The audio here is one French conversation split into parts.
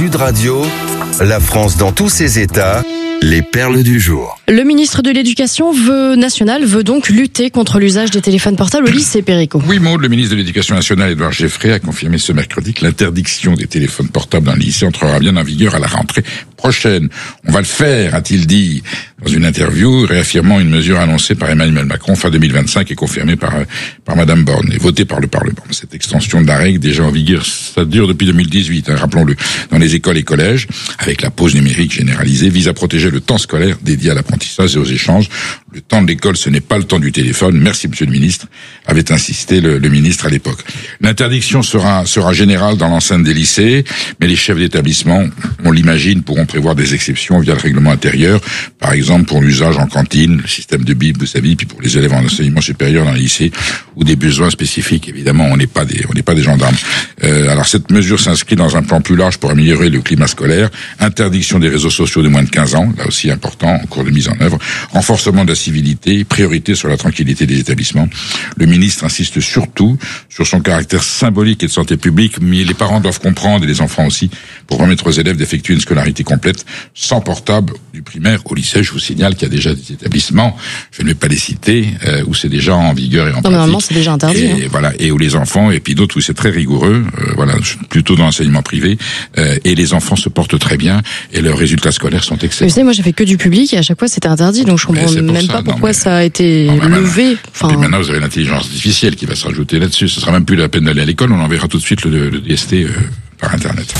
Sud Radio, la France dans tous ses états, les perles du jour. Le ministre de l'Éducation nationale veut donc lutter contre l'usage des téléphones portables au lycée, Perico. Oui, Maud, le ministre de l'Éducation nationale, Édouard Geoffrey, a confirmé ce mercredi que l'interdiction des téléphones portables dans les lycées entrera bien en vigueur à la rentrée prochaine. On va le faire, a-t-il dit dans une interview, réaffirmant une mesure annoncée par Emmanuel Macron fin 2025 et confirmée par Madame Borne et votée par le Parlement. Cette extension de la règle, déjà en vigueur, ça dure depuis 2018, rappelons-le, dans les écoles et collèges, avec la pause numérique généralisée, vise à protéger le temps scolaire dédié à l'apprentissage et aux échanges. Le temps de l'école, ce n'est pas le temps du téléphone. Merci, monsieur le ministre, avait insisté le ministre à l'époque. L'interdiction sera générale dans l'enceinte des lycées, mais les chefs d'établissement, on l'imagine, pourront prévoir des exceptions via le règlement intérieur, par exemple pour l'usage en cantine, le système de bip, vous savez, puis pour les élèves en enseignement supérieur dans les lycées, ou des besoins spécifiques. Évidemment, on n'est pas des gendarmes. Alors cette mesure s'inscrit dans un plan plus large pour améliorer le climat scolaire, interdiction des réseaux sociaux de moins de 15 ans, là aussi important, en cours de mise en œuvre, renforcement de la civilité, priorité sur la tranquillité des établissements. Le ministre insiste surtout sur son caractère symbolique et de santé publique, mais les parents doivent comprendre, et les enfants aussi, pour permettre aux élèves d'effectuer une scolarité complète sans portable du primaire au lycée. Je vous signale qu'il y a déjà des établissements, je ne vais pas les citer, où c'est déjà en vigueur et en pratique. Normalement, c'est déjà interdit. Et voilà, et où les enfants, et puis d'autres où c'est très rigoureux, voilà, plutôt dans l'enseignement privé, et les enfants se portent très bien, et leurs résultats scolaires sont excellents. Vous savez, moi j'ai fait que du public et à chaque fois c'était interdit, donc je comprends même pas pourquoi ça a été levé. Et maintenant vous avez l'intelligence artificielle qui va se rajouter là-dessus. Ce sera même plus la peine d'aller à l'école, on enverra tout de suite le DST par Internet.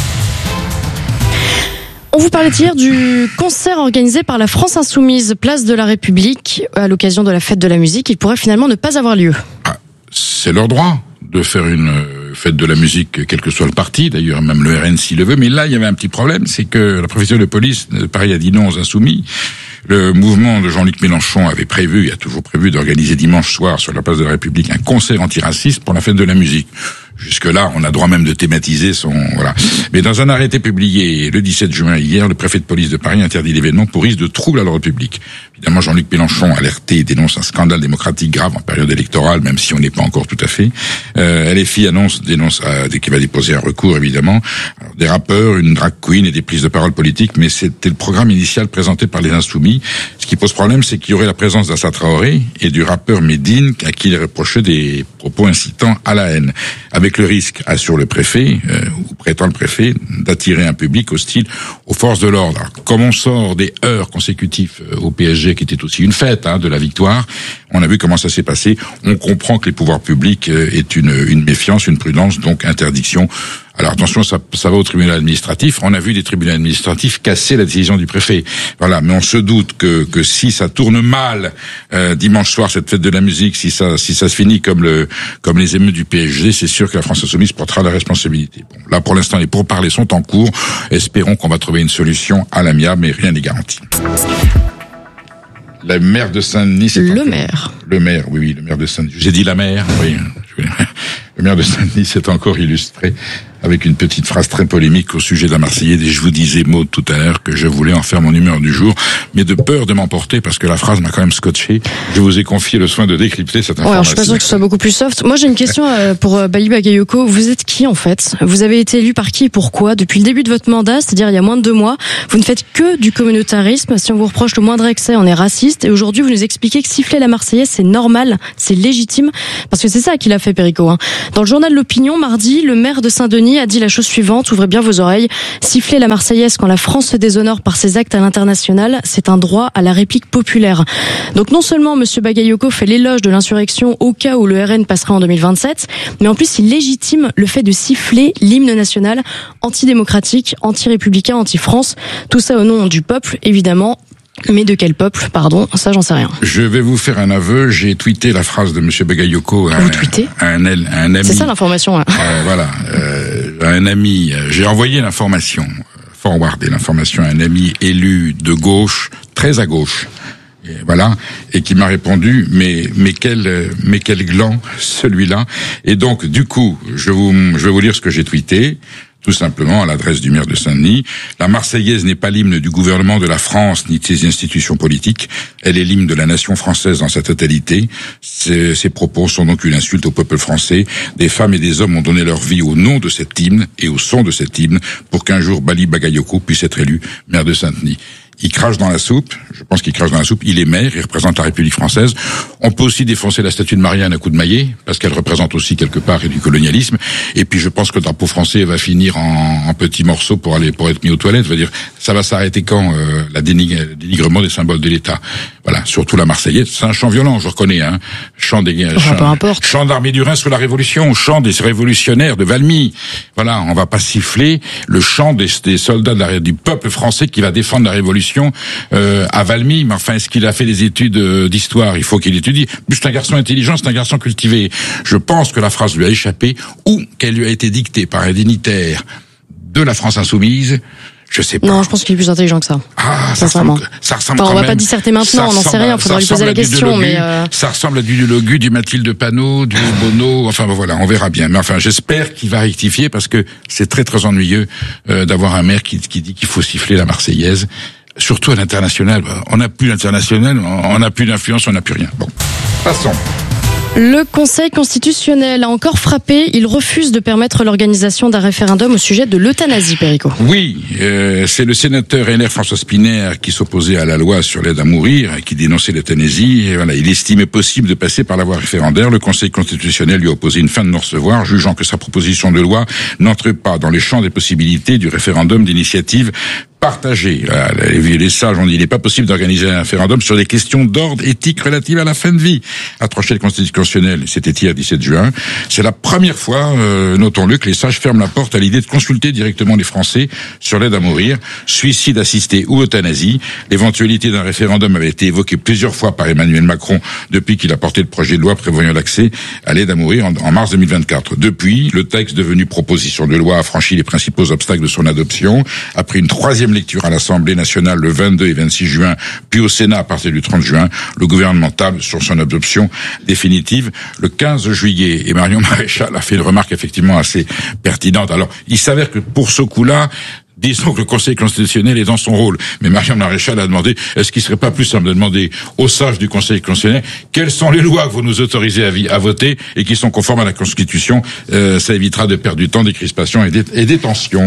On vous parlait hier du concert organisé par la France Insoumise, place de la République, à l'occasion de la fête de la musique. Il pourrait finalement ne pas avoir lieu. C'est leur droit de faire une fête de la musique, quel que soit le parti. D'ailleurs, même le RN s'il le veut. Mais là, il y avait un petit problème, c'est que la préfecture de police, pareil, a dit non aux Insoumis. Le mouvement de Jean-Luc Mélenchon avait prévu, il a toujours prévu d'organiser dimanche soir sur la place de la République un concert antiraciste pour la fête de la musique. Jusque-là, on a droit même de thématiser voilà. Mais dans un arrêté publié le 17 juin hier, le préfet de police de Paris interdit l'événement pour risque de trouble à l'ordre public. Évidemment, Jean-Luc Mélenchon, alerté, dénonce un scandale démocratique grave en période électorale, même si on n'est pas encore tout à fait. LFI dénonce qu'il va déposer un recours, évidemment. Alors, des rappeurs, une drag queen et des prises de parole politiques, mais c'était le programme initial présenté par les Insoumis. Ce qui pose problème, c'est qu'il y aurait la présence d'Assa Traoré et du rappeur Medine, à qui il reprochait des propos incitant à la haine. Avec le risque, assure le préfet, ou prétend le préfet, d'attirer un public hostile aux forces de l'ordre. Alors, comme on sort des heurts consécutifs au PSG, qui était aussi une fête de la victoire, on a vu comment ça s'est passé. On comprend que les pouvoirs publics aient une méfiance, une prudence, donc interdiction. Alors attention, ça va au tribunal administratif. On a vu des tribunaux administratifs casser la décision du préfet. Voilà, mais on se doute que si ça tourne mal dimanche soir, cette fête de la musique, si ça se finit comme les émeutes du PSG, c'est sûr que la France Insoumise portera la responsabilité. Bon, là pour l'instant, les pourparlers sont en cours. Espérons qu'on va trouver une solution à l'amiable, mais rien n'est garanti. La maire de Saint-Denis, c'est le maire. Le maire, oui, le maire de Saint-Denis. J'ai dit la maire, oui. Le maire de Saint-Denis s'est encore illustré avec une petite phrase très polémique au sujet de la Marseillaise. Et je vous disais, Maud, tout à l'heure, que je voulais en faire mon humeur du jour, mais de peur de m'emporter, parce que la phrase m'a quand même scotché. Je vous ai confié le soin de décrypter cette information. Alors, je suis pas sûr que ce soit beaucoup plus soft. Moi, j'ai une question pour Bali Bagayoko. Vous êtes qui, en fait? Vous avez été élu par qui et pourquoi? Depuis le début de votre mandat, c'est-à-dire il y a moins de 2 mois, vous ne faites que du communautarisme. Si on vous reproche le moindre excès, on est raciste. Et aujourd'hui, vous nous expliquez que siffler la Marseillaise, c'est normal, c'est légitime, parce que c'est ça qu'il a fait, Perico. Dans le journal L'Opinion, mardi, le maire de Saint-Denis a dit la chose suivante. Ouvrez bien vos oreilles. Siffler la Marseillaise quand la France se déshonore par ses actes à l'international, c'est un droit à la réplique populaire. Donc non seulement monsieur Bagayoko fait l'éloge de l'insurrection au cas où le RN passera en 2027, mais en plus il légitime le fait de siffler l'hymne national antidémocratique, anti-républicain, anti-France. Tout ça au nom du peuple, évidemment. Mais de quel peuple, pardon, ça j'en sais rien. Je vais vous faire un aveu, j'ai tweeté la phrase de monsieur Bagayoko à un ami. C'est ça l'information là. Voilà, à un ami, j'ai envoyé l'information, forwardé l'information à un ami élu de gauche, très à gauche. Et voilà, et qui m'a répondu mais quel gland celui-là. Et donc du coup, je vais vous lire ce que j'ai tweeté. tout simplement à l'adresse du maire de Saint-Denis. La Marseillaise n'est pas l'hymne du gouvernement de la France ni de ses institutions politiques. Elle est l'hymne de la nation française dans sa totalité. Ces propos sont donc une insulte au peuple français. Des femmes et des hommes ont donné leur vie au nom de cet hymne et au son de cet hymne pour qu'un jour Bali Bagayoko puisse être élu maire de Saint-Denis. Il crache dans la soupe, je pense qu'il crache dans la soupe, il est maire, il représente la République française. On peut aussi défoncer la statue de Marianne à coup de maillet, parce qu'elle représente aussi quelque part du colonialisme. Et puis je pense que le drapeau français va finir en petits morceaux pour être mis aux toilettes. Je veux dire, ça va s'arrêter quand le dénigrement des symboles de l'État. Voilà, surtout la Marseillaise, c'est un chant violent, je reconnais, hein. Chant d'armée du Rhin sur la Révolution, chant des révolutionnaires de Valmy. Voilà, on va pas siffler le chant des soldats du peuple français qui va défendre la Révolution à Valmy. Mais enfin, est-ce qu'il a fait des études d'histoire? Il faut qu'il étudie. Plus c'est un garçon intelligent, c'est un garçon cultivé. Je pense que la phrase lui a échappé ou qu'elle lui a été dictée par un dignitaire de la France insoumise. Je sais pas. Non, je pense qu'il est plus intelligent que ça. Ah, ça ressemble enfin, quand on va même. Pas disserter maintenant, on n'en sait rien, faudra lui poser la question, mais ça ressemble à du Logu, du Mathilde Panot, du Bono, enfin voilà, on verra bien. Mais enfin, j'espère qu'il va rectifier parce que c'est très très ennuyeux d'avoir un maire qui dit qu'il faut siffler la Marseillaise. Surtout à l'international. On n'a plus l'international, on n'a plus d'influence, on n'a plus rien. Bon, passons. Le Conseil constitutionnel a encore frappé. Il refuse de permettre l'organisation d'un référendum au sujet de l'euthanasie, Perico. Oui, c'est le sénateur LR François Spinaire qui s'opposait à la loi sur l'aide à mourir et qui dénonçait l'euthanasie. Et voilà, il estimait possible de passer par la voie référendaire. Le Conseil constitutionnel lui a opposé une fin de non-recevoir, jugeant que sa proposition de loi n'entrait pas dans les champs des possibilités du référendum d'initiative partagé. Les sages ont dit il n'est pas possible d'organiser un référendum sur des questions d'ordre éthique relatives à la fin de vie. A tranché le constitutionnel, c'était hier 17 juin. C'est la première fois, notons-le, que les sages ferment la porte à l'idée de consulter directement les Français sur l'aide à mourir, suicide assisté ou euthanasie. L'éventualité d'un référendum avait été évoquée plusieurs fois par Emmanuel Macron depuis qu'il a porté le projet de loi prévoyant l'accès à l'aide à mourir en mars 2024. Depuis, le texte devenu proposition de loi a franchi les principaux obstacles de son adoption, a pris une troisième lecture à l'Assemblée nationale le 22 et 26 juin, puis au Sénat à partir du 30 juin. Le gouvernement table sur son adoption définitive le 15 juillet. Et Marion Maréchal a fait une remarque effectivement assez pertinente. Alors, il s'avère que pour ce coup-là, disons que le Conseil constitutionnel est dans son rôle. Mais Marion Maréchal a demandé, est-ce qu'il serait pas plus simple de demander aux sages du Conseil constitutionnel quelles sont les lois que vous nous autorisez à voter et qui sont conformes à la Constitution. Ça évitera de perdre du temps, des crispations et des tensions.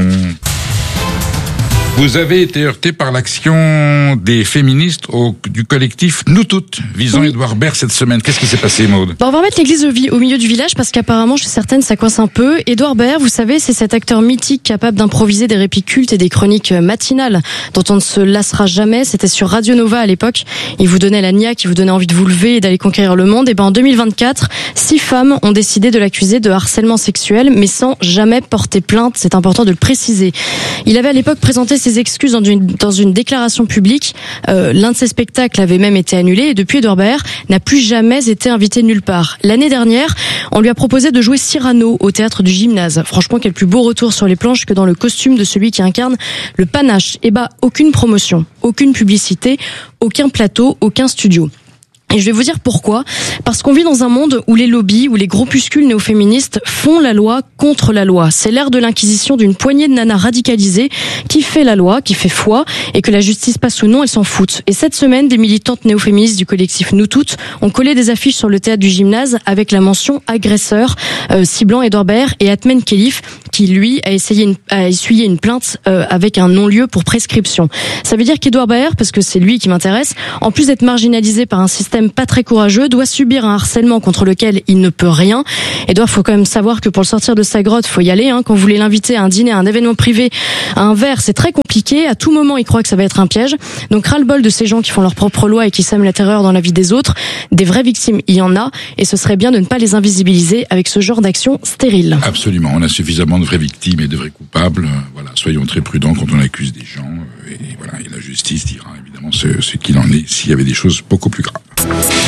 Vous avez été heurté par l'action des féministes du collectif Nous Toutes, visant Édouard Baird cette semaine. Qu'est-ce qui s'est passé, Maude? On va remettre l'église au milieu du village parce qu'apparemment, chez certaines, ça coince un peu. Édouard Baird, vous savez, c'est cet acteur mythique capable d'improviser des répliques cultes et des chroniques matinales dont on ne se lassera jamais. C'était sur Radio Nova à l'époque. Il vous donnait la niaque, il vous donnait envie de vous lever et d'aller conquérir le monde. Et en 2024, 6 femmes ont décidé de l'accuser de harcèlement sexuel, mais sans jamais porter plainte. C'est important de le préciser. Il avait à l'époque présenté ses excuses dans une déclaration publique. L'un de ses spectacles avait même été annulé et depuis, Édouard Baird n'a plus jamais été invité nulle part. L'année dernière, on lui a proposé de jouer Cyrano au théâtre du Gymnase. Franchement, quel plus beau retour sur les planches que dans le costume de celui qui incarne le panache. Et aucune promotion, aucune publicité, aucun plateau, aucun studio. Et je vais vous dire pourquoi. Parce qu'on vit dans un monde où les lobbies, où les groupuscules néo-féministes font la loi contre la loi. C'est l'ère de l'inquisition d'une poignée de nanas radicalisées qui fait la loi, qui fait foi, et que la justice passe ou non, elles s'en foutent. Et cette semaine, des militantes néo-féministes du collectif Nous Toutes ont collé des affiches sur le théâtre du Gymnase avec la mention agresseur, ciblant Édouard Baird et Atmen Khelif, qui lui a essuyé une plainte avec un non-lieu pour prescription. Ça veut dire qu'Édouard Baird, parce que c'est lui qui m'intéresse, en plus d'être marginalisé par un système pas très courageux, doit subir un harcèlement contre lequel il ne peut rien. Édouard, faut quand même savoir que pour le sortir de sa grotte, faut y aller. Quand vous voulez l'inviter à un dîner, à un événement privé, à un verre, c'est très compliqué. À tout moment, il croit que ça va être un piège. Donc ras-le-bol de ces gens qui font leur propre loi et qui sèment la terreur dans la vie des autres. Des vraies victimes, il y en a, et ce serait bien de ne pas les invisibiliser avec ce genre d'action stérile. Absolument, on a suffisamment de vraies victimes et de vrais coupables. Voilà, soyons très prudents quand on accuse des gens. Et voilà, et la justice dira évidemment ce qu'il en est s'il y avait des choses beaucoup plus graves.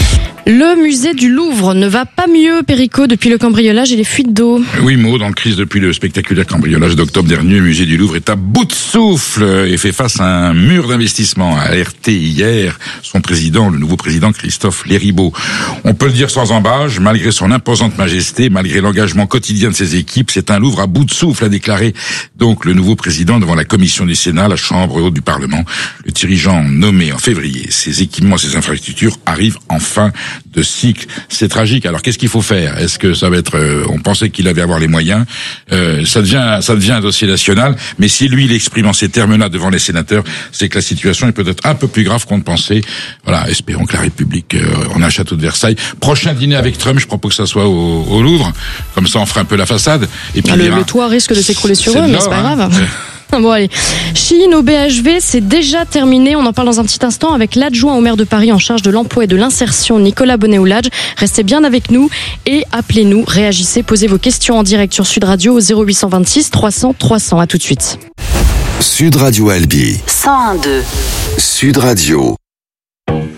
Le musée du Louvre ne va pas mieux, Perico, depuis le cambriolage et les fuites d'eau. Oui, Maud, en crise depuis le spectaculaire cambriolage d'octobre dernier, le musée du Louvre est à bout de souffle et fait face à un mur d'investissement. A alerté hier son président, le nouveau président Christophe Léribaud. On peut le dire sans embâche, malgré son imposante majesté, malgré l'engagement quotidien de ses équipes, c'est un Louvre à bout de souffle, a déclaré donc le nouveau président devant la commission du Sénat, la chambre haute du Parlement. Le dirigeant nommé en février, ses équipements, ses infrastructures arrivent en fin de cycle. C'est tragique. Alors qu'est-ce qu'il faut faire? Est-ce que ça va être on pensait qu'il allait avoir les moyens, ça devient un dossier national, mais si lui il exprime en ces termes-là devant les sénateurs, c'est que la situation est peut-être un peu plus grave qu'on ne pensait. Voilà, espérons que la République en a un château de Versailles. Prochain dîner avec Trump, je propose que ça soit au Louvre, comme ça on fera un peu la façade et puis le toit risque de s'écrouler sur eux, mais c'est pas grave. Bon allez, Chine au BHV, c'est déjà terminé. On en parle dans un petit instant avec l'adjoint au maire de Paris en charge de l'emploi et de l'insertion, Nicolas Bonnet-Ouladj. Restez bien avec nous et appelez-nous, réagissez, posez vos questions en direct sur Sud Radio au 0826 300 300. À tout de suite. Sud Radio Albi 101.2 Sud Radio.